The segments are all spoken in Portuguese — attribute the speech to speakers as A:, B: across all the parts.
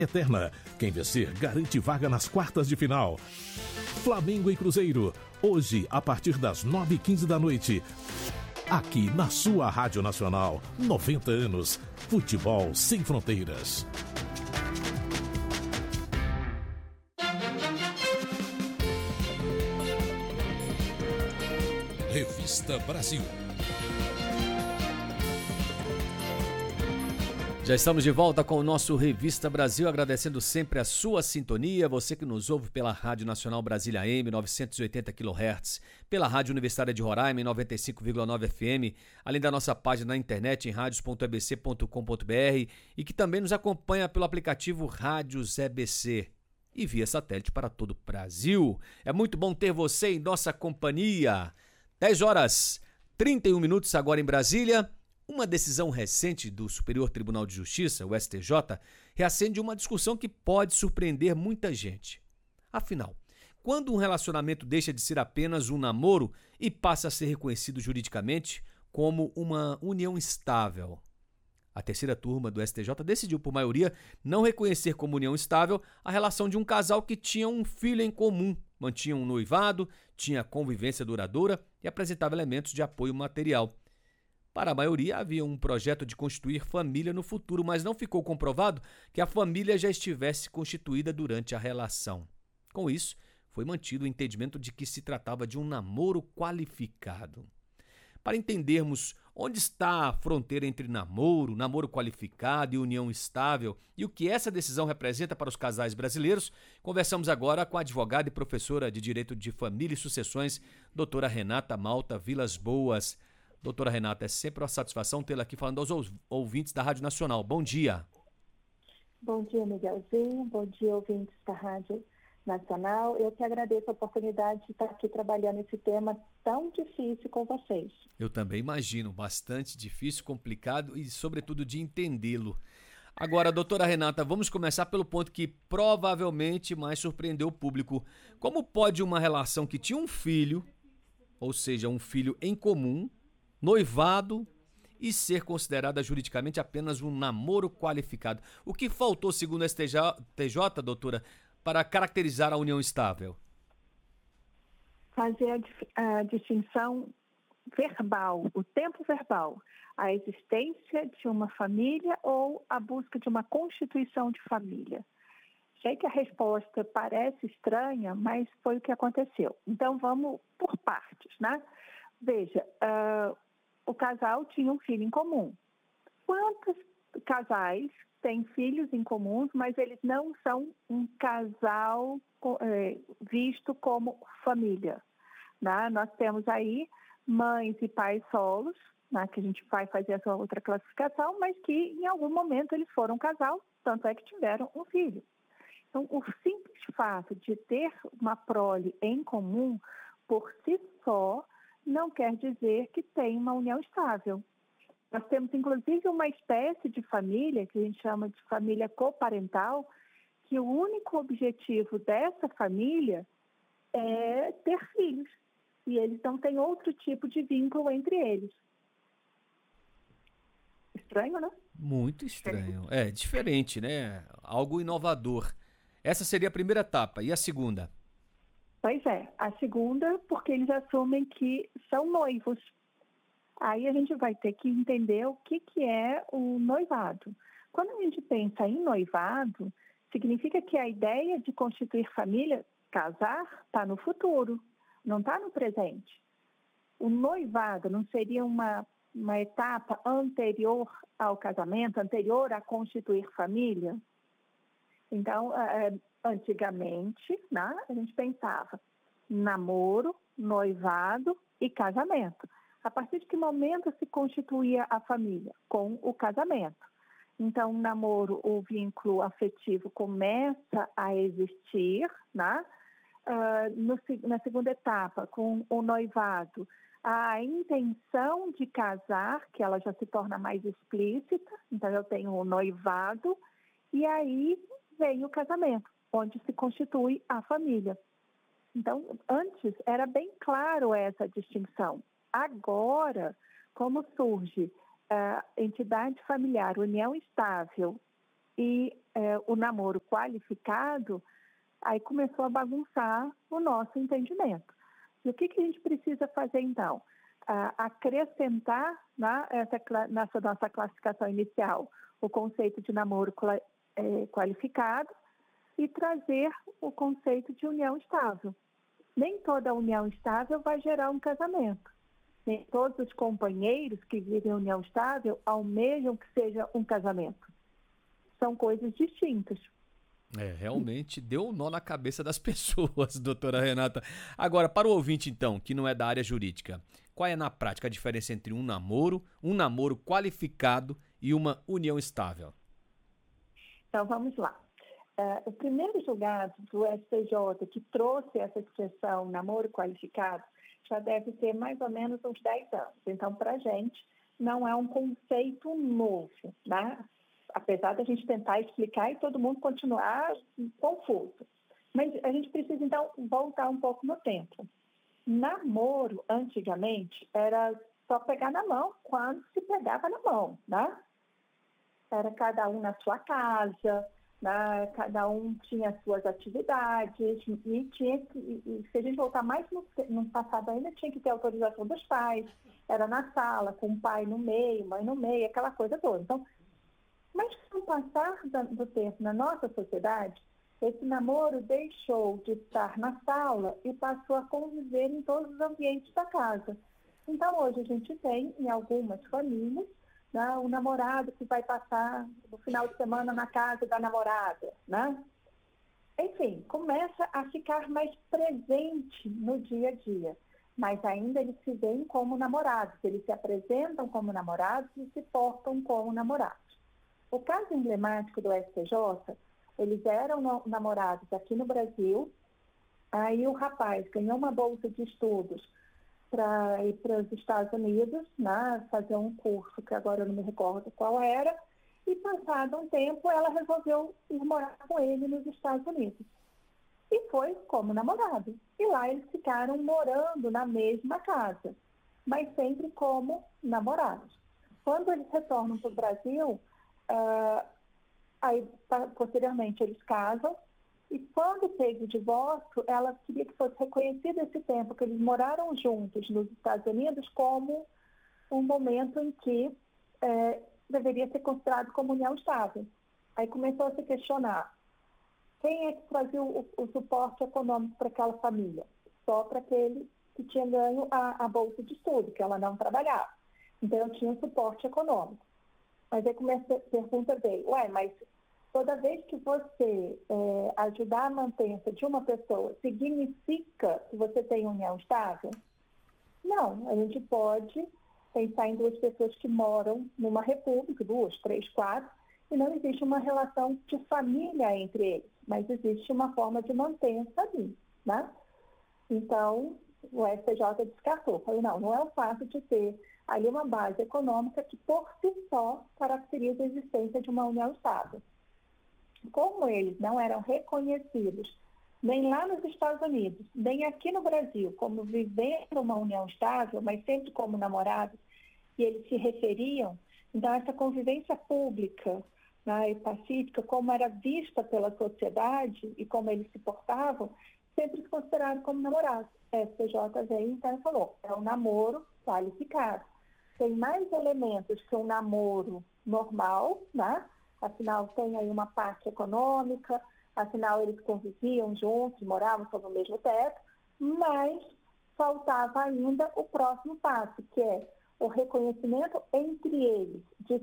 A: Eterna. Quem vencer garante vaga nas quartas de final. Flamengo e Cruzeiro, hoje a partir das 9h15 da noite. Aqui na sua Rádio Nacional, 90 anos, futebol sem fronteiras. Revista Brasil.
B: Já estamos de volta com o nosso Revista Brasil, agradecendo sempre a sua sintonia, você que nos ouve pela Rádio Nacional Brasília AM, 980 kHz, pela Rádio Universitária de Roraima, em 95,9 FM, além da nossa página na internet em radios.ebc.com.br e que também nos acompanha pelo aplicativo Rádios EBC e via satélite para todo o Brasil. É muito bom ter você em nossa companhia. 10h31 agora em Brasília. Uma decisão recente do Superior Tribunal de Justiça, o STJ, reacende uma discussão que pode surpreender muita gente. Afinal, quando um relacionamento deixa de ser apenas um namoro e passa a ser reconhecido juridicamente como uma união estável? A terceira turma do STJ decidiu, por maioria, não reconhecer como união estável a relação de um casal que tinha um filho em comum, mantinha um noivado, tinha convivência duradoura e apresentava elementos de apoio material. Para a maioria, havia um projeto de constituir família no futuro, mas não ficou comprovado que a família já estivesse constituída durante a relação. Com isso, foi mantido o entendimento de que se tratava de um namoro qualificado. Para entendermos onde está a fronteira entre namoro, namoro qualificado e união estável e o que essa decisão representa para os casais brasileiros, conversamos agora com a advogada e professora de Direito de Família e Sucessões, doutora Renata Malta Vilas Boas. Doutora Renata, é sempre uma satisfação tê-la aqui falando aos ouvintes da Rádio Nacional. Bom dia.
C: Bom dia, Miguelzinho. Bom dia, ouvintes da Rádio Nacional. Eu que agradeço a oportunidade de estar aqui trabalhando esse tema tão difícil com vocês.
B: Eu também imagino, bastante difícil, complicado e, sobretudo, de entendê-lo. Agora, doutora Renata, vamos começar pelo ponto que provavelmente mais surpreendeu o público. Como pode uma relação que tinha um filho, ou seja, um filho em comum, noivado e ser considerada juridicamente apenas um namoro qualificado? O que faltou, segundo a STJ, doutora, para caracterizar a união estável?
C: Fazer a distinção verbal, o tempo verbal, a existência de uma família ou a busca de uma constituição de família. Sei que a resposta parece estranha, mas foi o que aconteceu. Então, vamos por partes, né? Veja, o casal tinha um filho em comum. Quantos casais têm filhos em comum, mas eles não são um casal visto como família? Né? Nós temos aí mães e pais solos, né, que a gente vai fazer essa outra classificação, mas que em algum momento eles foram um casal, tanto é que tiveram um filho. Então, o simples fato de ter uma prole em comum, por si só, não quer dizer que tem uma união estável. Nós temos, inclusive, uma espécie de família, que a gente chama de família coparental, que o único objetivo dessa família é ter filhos. E eles não têm outro tipo de vínculo entre eles. Estranho, né?
B: Muito estranho. É diferente, né? Algo inovador. Essa seria a primeira etapa. E a segunda?
C: Pois é, a segunda, porque eles assumem que são noivos. Aí a gente vai ter que entender o que é o noivado. Quando a gente pensa em noivado, significa que a ideia de constituir família, casar, está no futuro, não está no presente. O noivado não seria uma etapa anterior ao casamento, anterior a constituir família? Então, antigamente, né, a gente pensava namoro, noivado e casamento. A partir de que momento se constituía a família? Com o casamento. Então, o namoro, o vínculo afetivo começa a existir, né? Na segunda etapa, com o noivado, a intenção de casar, que ela já se torna mais explícita, então eu tenho o noivado, e aí vem o casamento, onde se constitui a família. Então, antes era bem claro essa distinção. Agora, como surge entidade familiar, união estável e o namoro qualificado, aí começou a bagunçar o nosso entendimento. E o que a gente precisa fazer, então? Acrescentar nessa nossa classificação inicial o conceito de namoro qualificado e trazer o conceito de união estável. Nem toda união estável vai gerar um casamento. Nem todos os companheiros que vivem união estável almejam que seja um casamento. São coisas distintas.
B: Realmente deu um nó na cabeça das pessoas, doutora Renata. Agora, para o ouvinte, então, que não é da área jurídica, qual é, na prática, a diferença entre um namoro qualificado e uma união estável?
C: Então, vamos lá. O primeiro julgado do STJ que trouxe essa expressão namoro qualificado já deve ter mais ou menos uns 10 anos. Então, para a gente, não é um conceito novo, né? Apesar da gente tentar explicar e todo mundo continuar confuso. Mas a gente precisa, então, voltar um pouco no tempo. Namoro, antigamente, era só pegar na mão quando se pegava na mão, né? Era cada um na sua casa, né? Cada um tinha as suas atividades e se a gente voltar mais no passado ainda, tinha que ter autorização dos pais, era na sala, com o pai no meio, mãe no meio, aquela coisa toda. Então, mas com o passar do tempo na nossa sociedade, esse namoro deixou de estar na sala e passou a conviver em todos os ambientes da casa. Então, hoje a gente tem, em algumas famílias, né, o namorado que vai passar no final de semana na casa da namorada, né? Enfim, começa a ficar mais presente no dia a dia, mas ainda eles se veem como namorados, eles se apresentam como namorados e se portam como namorados. O caso emblemático do STJ, eles eram namorados aqui no Brasil, aí o rapaz ganhou uma bolsa de estudos para ir para os Estados Unidos, né, fazer um curso que agora eu não me recordo qual era, e passado um tempo ela resolveu ir morar com ele nos Estados Unidos. E foi como namorado. E lá eles ficaram morando na mesma casa, mas sempre como namorados. Quando eles retornam para o Brasil, aí posteriormente eles casam, e quando teve o divórcio, ela queria que fosse reconhecido esse tempo que eles moraram juntos nos Estados Unidos como um momento em que deveria ser considerado como união estável. Aí começou a se questionar, quem é que trazia o suporte econômico para aquela família? Só para aquele que tinha ganho a bolsa de estudo, que ela não trabalhava. Então, eu tinha suporte econômico. Mas aí a pergunta veio, mas toda vez que você ajudar a mantença de uma pessoa, significa que você tem união estável? Não, a gente pode pensar em duas pessoas que moram numa república, 2, 3, 4, e não existe uma relação de família entre eles, mas existe uma forma de mantença ali, né? Então, o STJ descartou. Falei, não é o fato de ter ali uma base econômica que, por si só, caracteriza a existência de uma união estável. Como eles não eram reconhecidos, nem lá nos Estados Unidos, nem aqui no Brasil, como vivendo uma união estável, mas sempre como namorados, e eles se referiam, então essa convivência pública, né, e pacífica, como era vista pela sociedade e como eles se portavam, sempre se consideraram como namorados. A STJ veio então e falou, é um namoro qualificado. Tem mais elementos que um namoro normal, né? Afinal, tem aí uma parte econômica, afinal, eles conviviam juntos, moravam sob o mesmo teto, mas faltava ainda o próximo passo, que é o reconhecimento entre eles de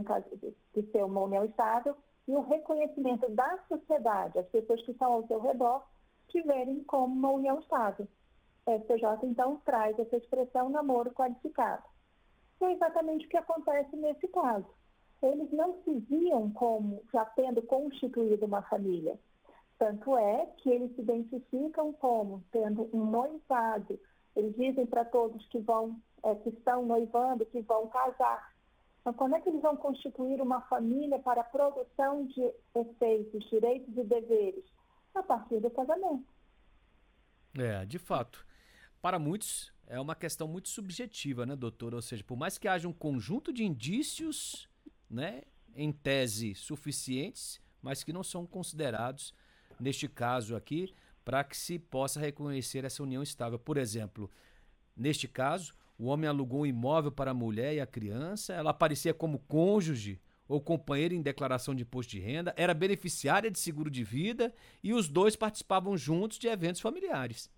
C: ser uma união estável e o reconhecimento da sociedade, as pessoas que estão ao seu redor, te verem como uma união estável. A STJ, então, traz essa expressão namoro qualificado. E é exatamente o que acontece nesse caso. Eles não se viam como já tendo constituído uma família. Tanto é que eles se identificam como tendo um noivado. Eles dizem para todos que estão noivando, que vão casar. Então, quando é que eles vão constituir uma família para a produção de efeitos, direitos e deveres? A partir do casamento.
B: De fato. Para muitos, é uma questão muito subjetiva, né, doutora? Ou seja, por mais que haja um conjunto de indícios, né, em tese suficientes, mas que não são considerados, neste caso aqui, para que se possa reconhecer essa união estável. Por exemplo, neste caso, o homem alugou um imóvel para a mulher e a criança, ela aparecia como cônjuge ou companheira em declaração de imposto de renda, era beneficiária de seguro de vida e os dois participavam juntos de eventos familiares.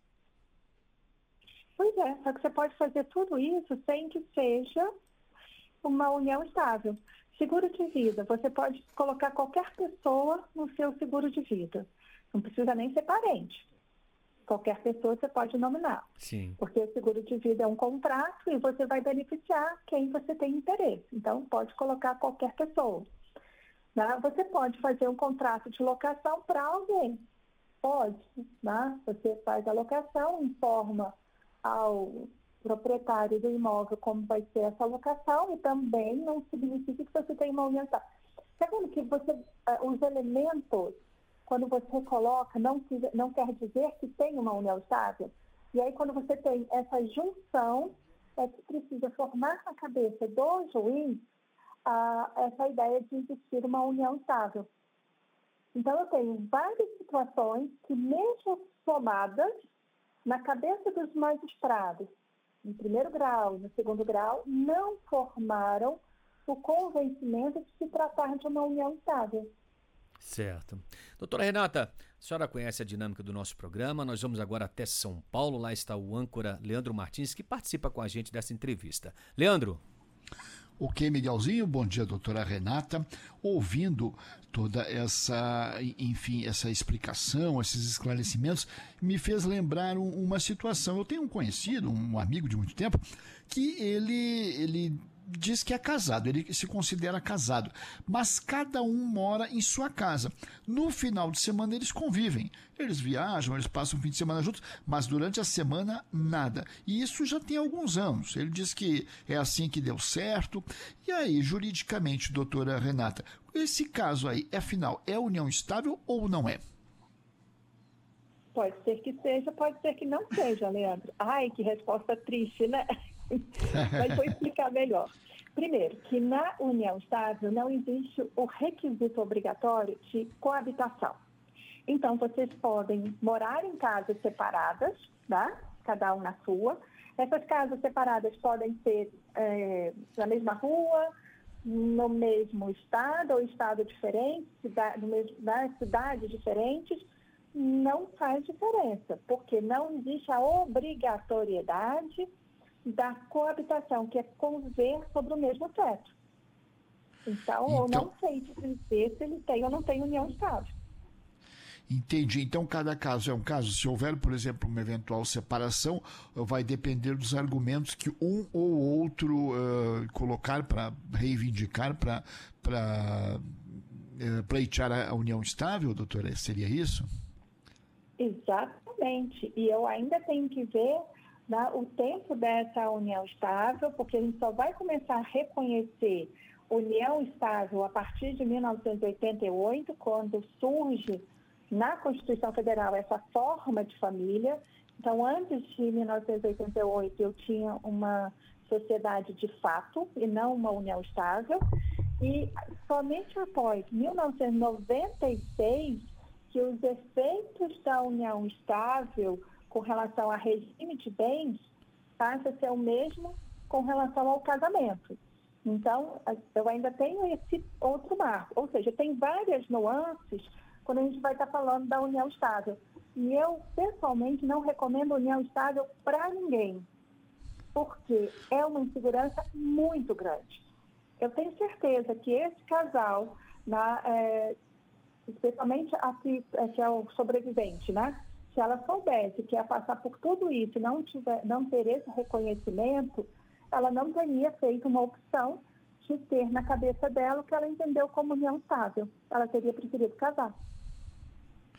C: Pois é, só que você pode fazer tudo isso sem que seja uma união estável. Seguro de vida, você pode colocar qualquer pessoa no seu seguro de vida. Não precisa nem ser parente. Qualquer pessoa você pode nominar.
B: Sim.
C: Porque o seguro de vida é um contrato e você vai beneficiar quem você tem interesse. Então, pode colocar qualquer pessoa. Né? Você pode fazer um contrato de locação para alguém. Pode. Né? Você faz a locação, informa ao proprietário do imóvel como vai ser essa locação e também não significa que você tem uma união estável. Sabe que os elementos, quando você coloca, não quer dizer que tem uma união estável. E aí, quando você tem essa junção, é que precisa formar na cabeça do juiz essa ideia de existir uma união estável. Então, eu tenho várias situações que, mesmo somadas, na cabeça dos magistrados, no primeiro grau e no segundo grau, não formaram o convencimento de se tratar de uma união estável.
B: Certo. Doutora Renata, a senhora conhece a dinâmica do nosso programa. Nós vamos agora até São Paulo. Lá está o âncora Leandro Martins, que participa com a gente dessa entrevista. Leandro.
D: Ok, Miguelzinho, bom dia, doutora Renata. Ouvindo toda essa explicação, esses esclarecimentos, me fez lembrar uma situação. Eu tenho um conhecido, um amigo de muito tempo, que ele diz que é casado, ele se considera casado, mas cada um mora em sua casa. No final de semana eles convivem, eles viajam, eles passam o fim de semana juntos, mas durante a semana nada. E isso já tem alguns anos. Ele diz que é assim que deu certo. E aí, juridicamente, doutora Renata, esse caso aí, afinal, é união estável ou não é?
C: Pode ser que seja, pode ser que não seja, Leandro. Ai, que resposta triste, né? Mas vou explicar melhor. Primeiro, que na união estável não existe o requisito obrigatório de coabitação. Então, vocês podem morar em casas separadas, tá? Cada um na sua. Essas casas separadas podem ser na mesma rua, no mesmo estado ou estado diferente, cidades diferentes. Não faz diferença, porque não existe a obrigatoriedade da coabitação, que é conviver sobre o mesmo teto. Então, eu não sei dizer se ele tem ou não tem união estável.
D: Entendi. Então, cada caso é um caso. Se houver, por exemplo, uma eventual separação, vai depender dos argumentos que um ou outro colocar para reivindicar, para pleitear a união estável, doutora? Seria isso?
C: Exatamente. E eu ainda tenho que ver o tempo dessa união estável, porque a gente só vai começar a reconhecer união estável a partir de 1988, quando surge na Constituição Federal essa forma de família. Então, antes de 1988, eu tinha uma sociedade de fato e não uma união estável. E somente após 1996, que os efeitos da união estável com relação a regime de bens passa a ser o mesmo com relação ao casamento. Então, eu ainda tenho esse outro marco. Ou seja, tem várias nuances quando a gente vai estar falando da união estável. E eu, pessoalmente, não recomendo união estável para ninguém, porque é uma insegurança muito grande. Eu tenho certeza que esse casal, especialmente que é o sobrevivente, né? Se ela soubesse que ia passar por tudo isso e não ter esse reconhecimento, ela não teria feito uma opção de ter na cabeça dela o que ela entendeu como união estável. Ela teria preferido casar.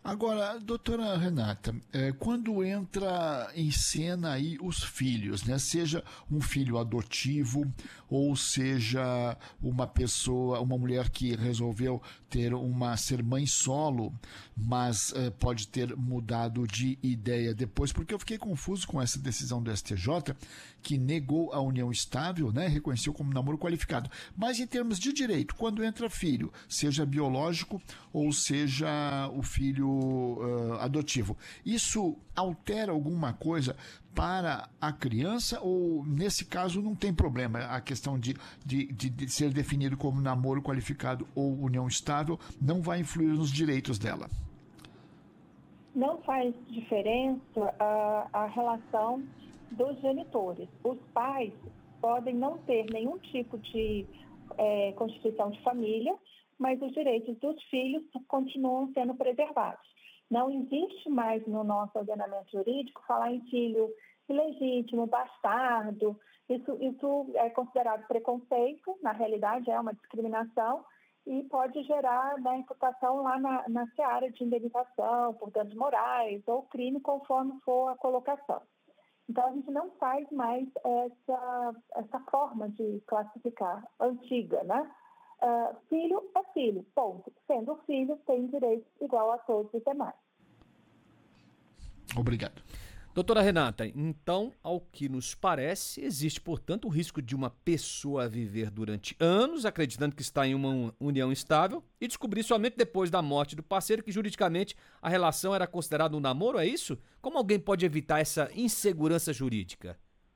D: Agora, doutora Renata, quando entra em cena aí os filhos, né? Seja um filho adotivo ou seja uma pessoa, uma mulher que resolveu ser mãe solo, mas pode ter mudado de ideia depois, porque eu fiquei confuso com essa decisão do STJ, que negou a união estável, né? Reconheceu como namoro qualificado. Mas em termos de direito, quando entra filho, seja biológico ou seja o filho adotivo, isso altera alguma coisa para a criança ou, nesse caso, não tem problema? A questão de ser definido como namoro qualificado ou união estável não vai influir nos direitos dela?
C: Não faz diferença a relação dos genitores. Os pais podem não ter nenhum tipo de constituição de família, mas os direitos dos filhos continuam sendo preservados. Não existe mais no nosso ordenamento jurídico falar em filho ilegítimo, bastardo. Isso é considerado preconceito, na realidade é uma discriminação e pode gerar imputação lá na seara de indenização por danos morais ou crime, conforme for a colocação. Então, a gente não faz mais essa forma de classificar antiga, né? Filho é filho, ponto. Sendo filho, tem direito igual a todos os demais.
D: Obrigado.
B: Doutora Renata, então, ao que nos parece, existe, portanto, o risco de uma pessoa viver durante anos acreditando que está em uma união estável e descobrir somente depois da morte do parceiro que juridicamente a relação era considerada um namoro, é isso? Como alguém pode evitar essa insegurança jurídica?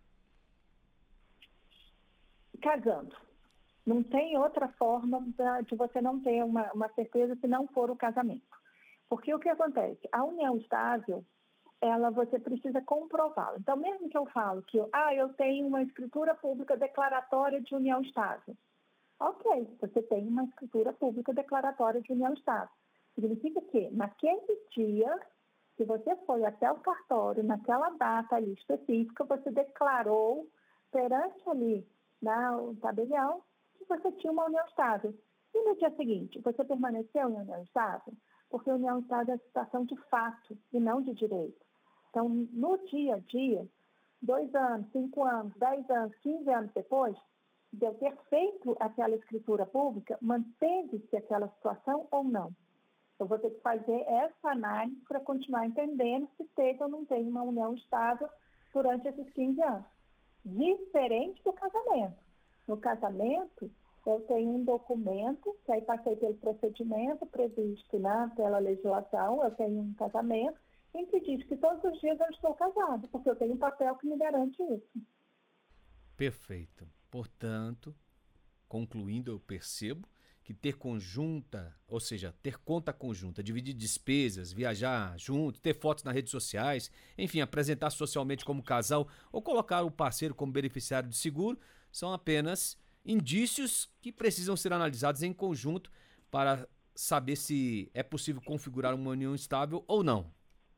C: Casando. Não tem outra forma de você não ter uma certeza se não for o casamento. Porque o que acontece? A união estável, você precisa comprová-la. Então, mesmo que eu falo que eu tenho uma escritura pública declaratória de união estável. Ok, você tem uma escritura pública declaratória de união estável. Significa que, naquele dia, se você foi até o cartório, naquela data ali específica, você declarou perante ali o tabelião que você tinha uma união estável. E no dia seguinte, você permaneceu em união estável? Porque união estável é situação de fato e não de direito. Então, no dia a dia, 2 anos, 5 anos, 10 anos, 15 anos depois de eu ter feito aquela escritura pública, manteve-se aquela situação ou não? Eu vou ter que fazer essa análise para continuar entendendo se teve ou não teve uma união estável durante esses 15 anos. Diferente do casamento. No casamento, eu tenho um documento, que aí passei pelo procedimento previsto pela legislação, eu tenho um casamento, em que diz que todos os dias eu estou casado, porque eu tenho um papel que me garante isso.
B: Perfeito. Portanto, concluindo, eu percebo que ter conjunta, ou seja, ter conta conjunta, dividir despesas, viajar junto, ter fotos nas redes sociais, enfim, apresentar socialmente como casal ou colocar o parceiro como beneficiário de seguro, são apenas indícios que precisam ser analisados em conjunto para saber se é possível configurar uma união estável ou não.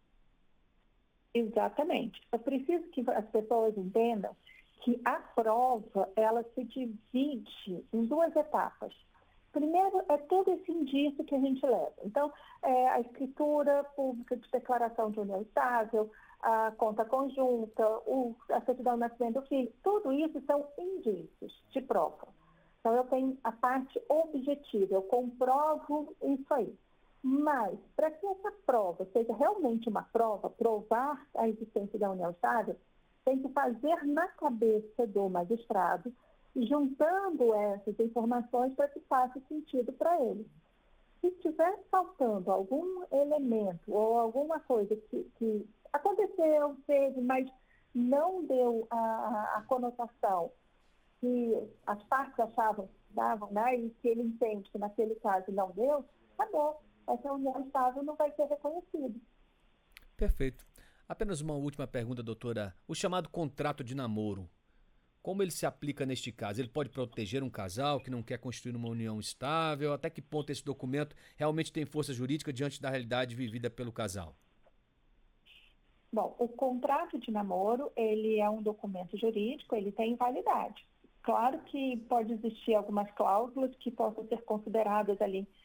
C: Exatamente. Eu preciso que as pessoas entendam que a prova, ela se divide em 2 etapas. Primeiro, é todo esse indício que a gente leva. Então, a escritura pública de declaração de união estável, a conta conjunta, a certidão de nascimento do filho, tudo isso são indícios de prova. Então, eu tenho a parte objetiva, eu comprovo isso aí. Mas, para que essa prova seja realmente uma prova, provar a existência da união estável, tem que fazer na cabeça do magistrado, juntando essas informações para que faça sentido para ele. Se estiver faltando algum elemento ou alguma coisa que aconteceu, teve, mas não deu a conotação que as partes achavam que davam, e que ele entende que naquele caso não deu, acabou. Essa união estável não vai ser reconhecida.
B: Perfeito. Apenas uma última pergunta, doutora. O chamado contrato de namoro, como ele se aplica neste caso? Ele pode proteger um casal que não quer constituir uma união estável? Até que ponto esse documento realmente tem força jurídica diante da realidade vivida pelo casal?
C: Bom, o contrato de namoro, ele é um documento jurídico, ele tem validade. Claro que pode existir algumas cláusulas que possam ser consideradas ali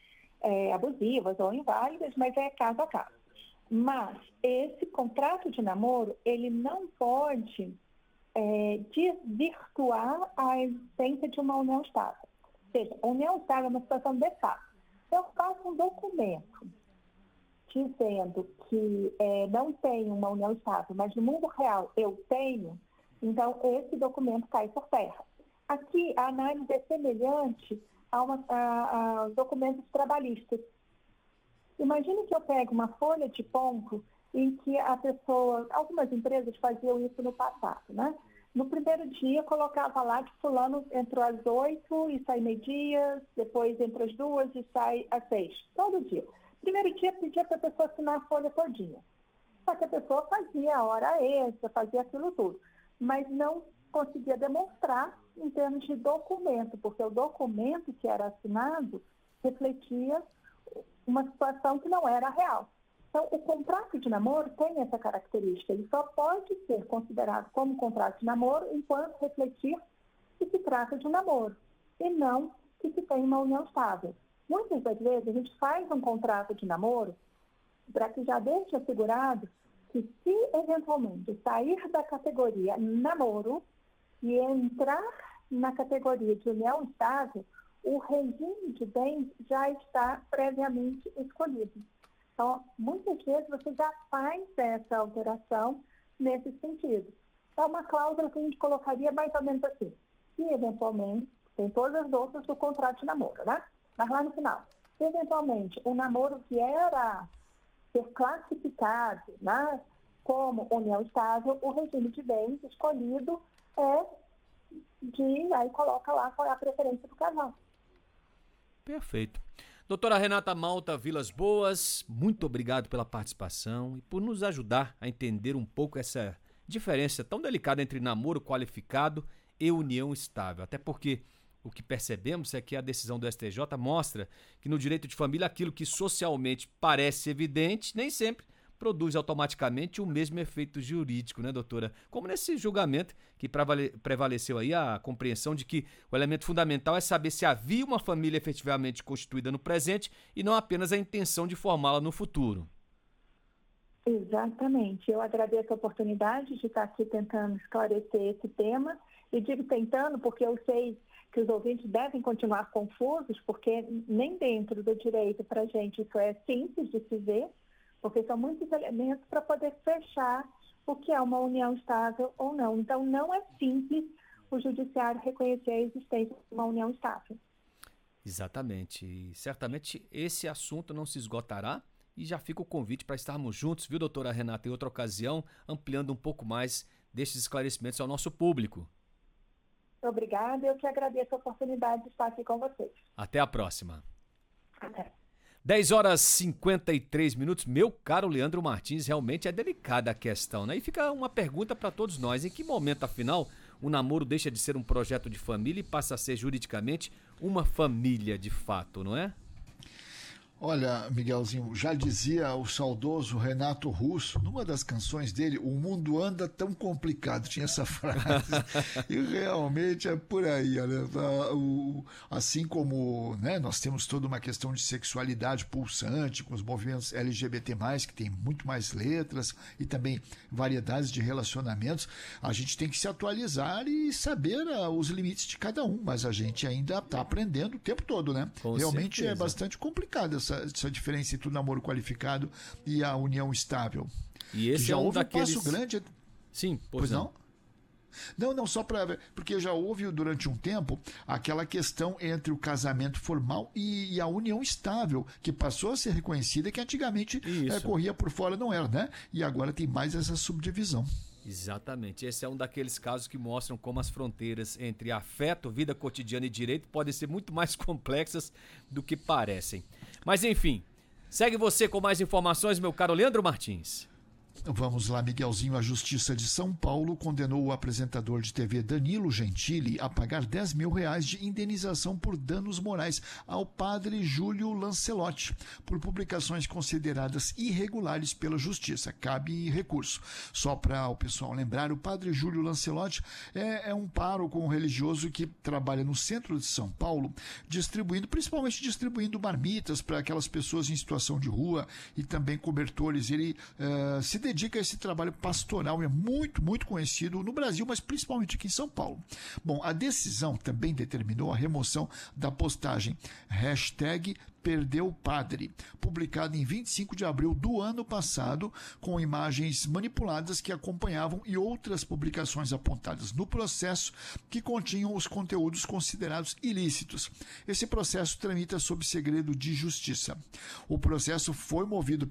C: abusivas ou inválidas, mas é caso a caso. Mas esse contrato de namoro, ele não pode desvirtuar a existência de uma união estável. Ou seja, a união estável é uma situação de fato. Eu faço um documento dizendo que não tenho uma união estável, mas no mundo real eu tenho, então esse documento cai por terra. Aqui a análise é semelhante a documentos trabalhistas. Imagine que eu pego uma folha de ponto em que a pessoa, algumas empresas faziam isso no passado, né? No primeiro dia, colocava lá que fulano entrou às 8 e sai meio-dia, depois entra às 2 e sai às 6, todo dia. Primeiro dia, pedia para a pessoa assinar a folha todinha. Só que a pessoa fazia a hora extra, fazia aquilo tudo, mas não conseguia demonstrar em termos de documento, porque o documento que era assinado refletia uma situação que não era real. Então, o contrato de namoro tem essa característica. Ele só pode ser considerado como contrato de namoro enquanto refletir que se trata de um namoro e não que se tem uma união estável. Muitas das vezes, a gente faz um contrato de namoro para que já deixe assegurado que se eventualmente sair da categoria namoro e entrar na categoria de união estável, o regime de bens já está previamente escolhido. Então, muitas vezes você já faz essa alteração nesse sentido. É uma cláusula que a gente colocaria mais ou menos assim. E, eventualmente, tem todas as outras do contrato de namoro, né? Mas lá no final, se eventualmente o namoro que era ser classificado, né, como união estável, o regime de bens escolhido aí coloca lá qual é a preferência do casal.
B: Perfeito. Doutora Renata Malta Vilas Boas, muito obrigado pela participação e por nos ajudar a entender um pouco essa diferença tão delicada entre namoro qualificado e união estável. Até porque o que percebemos é que a decisão do STJ mostra que no direito de família aquilo que socialmente parece evidente nem sempre produz automaticamente o mesmo efeito jurídico, né, doutora? Como nesse julgamento que prevaleceu aí a compreensão de que o elemento fundamental é saber se havia uma família efetivamente constituída no presente e não apenas a intenção de formá-la no futuro.
C: Exatamente. Eu agradeço a oportunidade de estar aqui tentando esclarecer esse tema e digo tentando porque eu sei que os ouvintes devem continuar confusos, porque nem dentro do direito para a gente isso é simples de se ver, porque são muitos elementos para poder fechar o que é uma união estável ou não. Então, não é simples o judiciário reconhecer a existência de uma união estável.
B: Exatamente. E certamente esse assunto não se esgotará e já fica o convite para estarmos juntos, viu, doutora Renata, em outra ocasião, ampliando um pouco mais destes esclarecimentos ao nosso público.
C: Obrigada, eu que agradeço a oportunidade de estar aqui com vocês.
B: Até a próxima.
C: Até.
B: 10h53. Meu caro Leandro Martins, realmente é delicada a questão, né? E fica uma pergunta para todos nós. Em que momento, afinal, o namoro deixa de ser um projeto de família e passa a ser juridicamente uma família de fato, não é?
D: Olha, Miguelzinho, já dizia o saudoso Renato Russo, numa das canções dele, o mundo anda tão complicado, tinha essa frase, e realmente é por aí, né? Assim como, né, nós temos toda uma questão de sexualidade pulsante, com os movimentos LGBT+, que tem muito mais letras, e também variedades de relacionamentos, a gente tem que se atualizar e saber os limites de cada um, mas a gente ainda está aprendendo o tempo todo, né?
B: Com
D: realmente
B: certeza.
D: É bastante complicado essa diferença entre o namoro qualificado e a união estável.
B: E esse
D: já
B: é um
D: houve
B: daqueles...
D: um passo grande.
B: Sim,
D: pois não? Não, só para... Porque já houve durante um tempo aquela questão entre o casamento formal e a união estável, que passou a ser reconhecida, que antigamente corria por fora, não era, né? E agora tem mais essa subdivisão.
B: Exatamente. Esse é um daqueles casos que mostram como as fronteiras entre afeto, vida cotidiana e direito podem ser muito mais complexas do que parecem. Mas enfim, segue você com mais informações, meu caro Leandro Martins.
D: Vamos lá, Miguelzinho. A Justiça de São Paulo condenou o apresentador de TV Danilo Gentili a pagar R$10 mil de indenização por danos morais ao padre Júlio Lancelotti por publicações consideradas irregulares pela Justiça. Cabe recurso. Só para o pessoal lembrar, o padre Júlio Lancelotti é um pároco religioso que trabalha no centro de São Paulo, principalmente distribuindo marmitas para aquelas pessoas em situação de rua e também cobertores. Ele se dedica a esse trabalho pastoral e é muito, muito conhecido no Brasil, mas principalmente aqui em São Paulo. Bom, a decisão também determinou a remoção da postagem #Perdeu o Padre, publicada em 25 de abril do ano passado, com imagens manipuladas que acompanhavam e outras publicações apontadas no processo que continham os conteúdos considerados ilícitos. Esse processo tramita sob segredo de justiça. O processo foi movido